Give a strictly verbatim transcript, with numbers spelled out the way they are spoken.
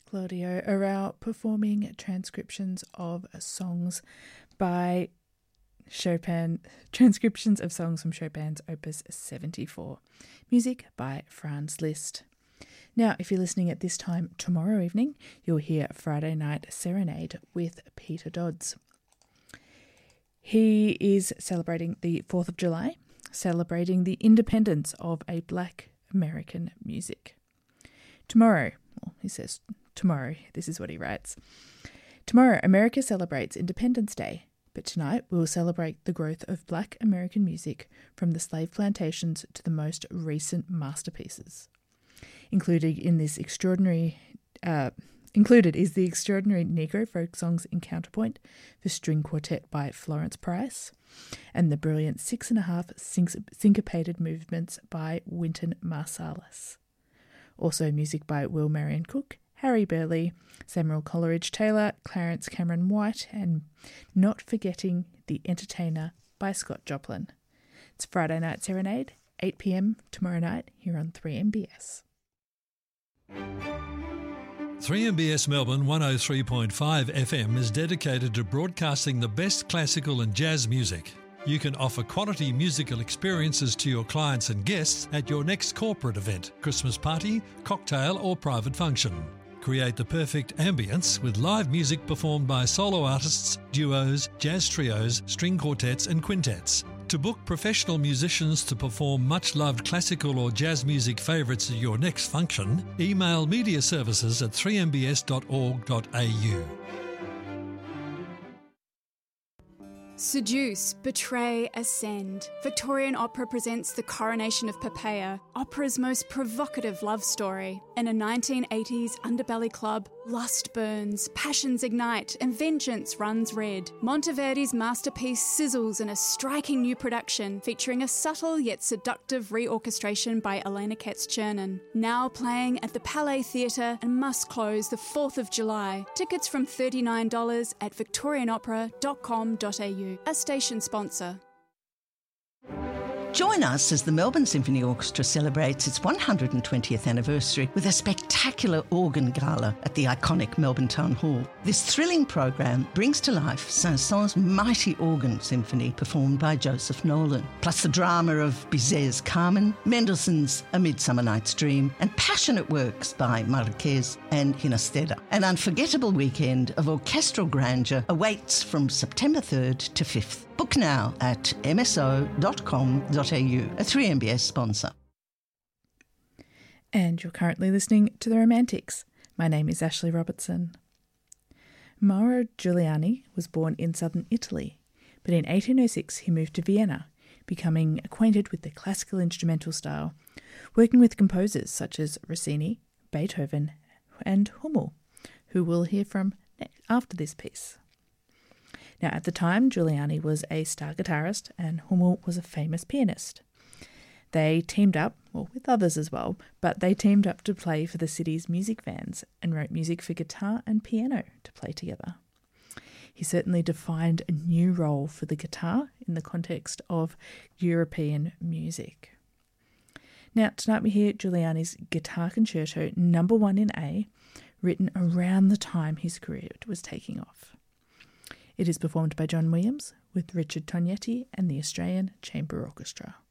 Claudio Arrau performing transcriptions of songs by Chopin, transcriptions of songs from Chopin's Opus seventy-four. Music by Franz Liszt. Now, if you're listening at this time tomorrow evening, you'll hear Friday Night Serenade with Peter Dodds. He is celebrating the fourth of July, celebrating the independence of a black American music. Tomorrow, well, he says tomorrow, this is what he writes. Tomorrow, America celebrates Independence Day, but tonight we will celebrate the growth of black American music from the slave plantations to the most recent masterpieces. Included in this extraordinary, uh, included is the extraordinary Negro folk songs in counterpoint for string quartet by Florence Price, and the brilliant six and a half sync- syncopated movements by Wynton Marsalis. Also music by Will Marion Cook, Harry Burleigh, Samuel Coleridge Taylor, Clarence Cameron White, and not forgetting The Entertainer by Scott Joplin. It's Friday Night Serenade, eight p.m. tomorrow night here on three M B S. three M B S Melbourne one oh three point five F M is dedicated to broadcasting the best classical and jazz music. You can offer quality musical experiences to your clients and guests at your next corporate event, Christmas party, cocktail or private function. Create the perfect ambience with live music performed by solo artists, duos, jazz trios, string quartets and quintets. To book professional musicians to perform much-loved classical or jazz music favourites at your next function, email media services at three m b s dot org dot a u. Seduce, Betray, Ascend. Victorian Opera presents The Coronation of Poppaea, opera's most provocative love story. In a nineteen eighties underbelly club, lust burns, passions ignite, and vengeance runs red. Monteverdi's masterpiece sizzles in a striking new production featuring a subtle yet seductive reorchestration by Elena Katz-Chernin. Now playing at the Palais Theatre and must close the fourth of July. Tickets from thirty-nine dollars at victorian opera dot com dot a u. A station sponsor. Join us as the Melbourne Symphony Orchestra celebrates its one hundred twentieth anniversary with a spectacular organ gala at the iconic Melbourne Town Hall. This thrilling program brings to life Saint-Saëns' mighty organ symphony performed by Joseph Nolan, plus the drama of Bizet's Carmen, Mendelssohn's A Midsummer Night's Dream, and passionate works by Marquez and Ginastera. An unforgettable weekend of orchestral grandeur awaits from September third to fifth. Book now at m s o dot com dot a u, a three M B S sponsor. And you're currently listening to The Romantics. My name is Ashley Robertson. Mauro Giuliani was born in southern Italy, but in eighteen oh six he moved to Vienna, becoming acquainted with the classical instrumental style, working with composers such as Rossini, Beethoven and Hummel, who we'll hear from after this piece. Now, at the time, Giuliani was a star guitarist and Hummel was a famous pianist. They teamed up, well, with others as well, but they teamed up to play for the city's music vans and wrote music for guitar and piano to play together. He certainly defined a new role for the guitar in the context of European music. Now, tonight we hear Giuliani's Guitar Concerto number one in A, written around the time his career was taking off. It is performed by John Williams with Richard Tognetti and the Australian Chamber Orchestra.